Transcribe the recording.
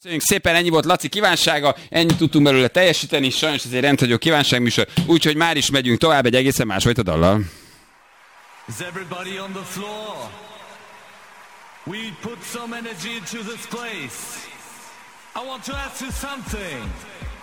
Köszönjük szépen, ennyi volt Laci kívánsága, ennyit tudtunk belőle teljesíteni, sajnos ez egy rendhagyó kívánságműsor, úgyhogy már is megyünk tovább egy egészen másfajta dallal. Is everybody on the floor? We put some energy into this place. I want to ask you something.